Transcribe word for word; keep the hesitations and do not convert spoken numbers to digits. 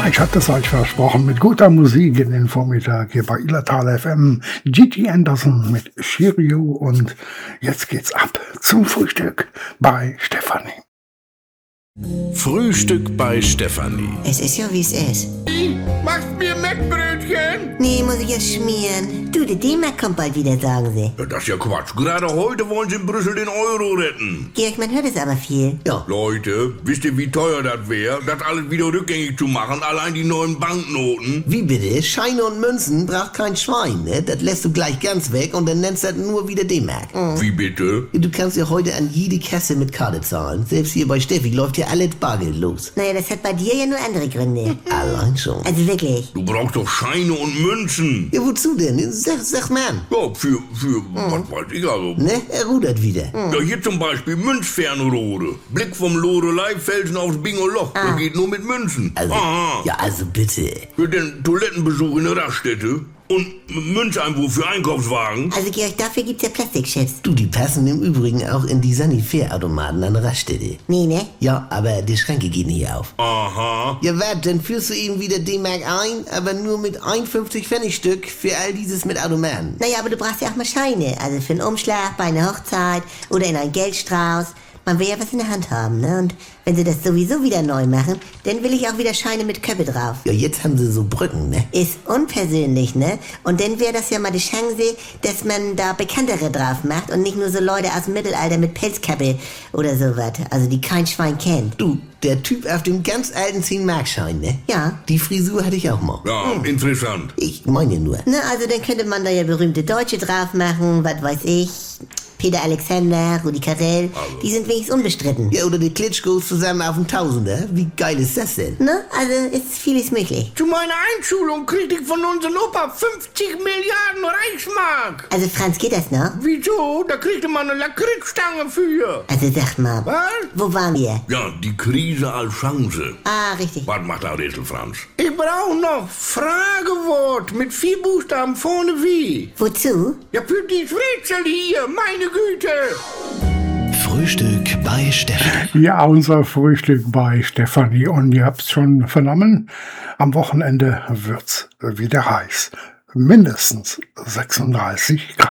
Ja, ich hatte es euch versprochen, mit guter Musik in den Vormittag hier bei Illertal F M. Gigi Anderson mit Shirio und jetzt geht's ab zum Frühstück bei Stefanie. Frühstück bei Stefanie. Es ist ja, wie es ist. Machst mir Mettbrötchen? Nee, muss ich jetzt schmieren. Du, der D-Mark kommt bald wieder, sagen sie. Ja, das ist ja Quatsch. Gerade heute wollen sie in Brüssel den Euro retten. Georg, man hört es aber viel. Ja. Leute, wisst ihr, wie teuer das wäre, das alles wieder rückgängig zu machen? Allein die neuen Banknoten. Wie bitte? Scheine und Münzen braucht kein Schwein, ne? Das lässt du gleich ganz weg und dann nennst du das nur wieder D-Mark. Mhm. Wie bitte? Du kannst ja heute an jede Kasse mit Karte zahlen. Selbst hier bei Steffi läuft ja alles Bargeld los. Naja, das hat bei dir ja nur andere Gründe. Allein schon. Also wirklich. Du brauchst doch Scheine und Münzen. Ja, wozu denn? Sag, sag mal an. Ja, für, für, was weiß ich also. Ne? Er rudert wieder. Ja, hier zum Beispiel Münzfernrohre. Blick vom Lorelei-Felsen aufs Bingoloch. Ah. Das geht nur mit Münzen. Also, Aha. ja, also bitte. Für den Toilettenbesuch in der Raststätte und Münzeinwurf für Einkaufswagen. Also Georg, dafür gibt's ja Plastikchips. Du, die passen im Übrigen auch in die Sanifair-Automaten an der Raststätte. Nee, ne? Ja, aber die Schränke gehen nicht auf. Aha. Ja, warte, dann führst du eben wieder D-Mark ein, aber nur mit einundfünfzig Pfennig Stück für all dieses mit Automaten. Naja, aber du brauchst ja auch mal Scheine. Also für einen Umschlag, bei einer Hochzeit oder in einen Geldstrauß. Man will ja was in der Hand haben, ne? Und wenn sie das sowieso wieder neu machen, dann will ich auch wieder Scheine mit Köppe drauf. Ja, jetzt haben sie so Brücken, ne? Ist unpersönlich, ne? Und dann wäre das ja mal die Chance, dass man da Bekanntere drauf macht und nicht nur so Leute aus dem Mittelalter mit Pelzkappe oder sowas. Also die kein Schwein kennt. Du, der Typ auf dem ganz alten zehn-Mark-Schein, ne? Ja. Die Frisur hatte ich auch mal. Ja, interessant. Ich meine nur. Na, also dann könnte man da ja berühmte Deutsche drauf machen, was weiß ich. Peter Alexander, Rudi Carrell, Also. die sind wenigstens unbestritten. Ja, oder die Klitschkos zusammen auf dem Tausender. Wie geil ist das denn? Ne? Also ist vieles möglich. Zu meiner Einschulung kriegte ich von unserem Opa fünfzig Milliarden Reichsmark. Also Franz, geht das noch? Wieso? Da kriegte man eine Lakritzstange für. Also sag mal, Was? wo waren wir? Ja, die Krise als Chance. Ah, richtig. Was macht der Rätsel, Franz? Ich brauche noch Fragewort mit vier Buchstaben vorne wie. Wozu? Ja, für dieses Rätsel hier, meine Güte. Frühstück bei Stefanie. Ja, unser Frühstück bei Stefanie. Und ihr habt's schon vernommen, am Wochenende wird's wieder heiß. Mindestens sechsunddreißig Grad.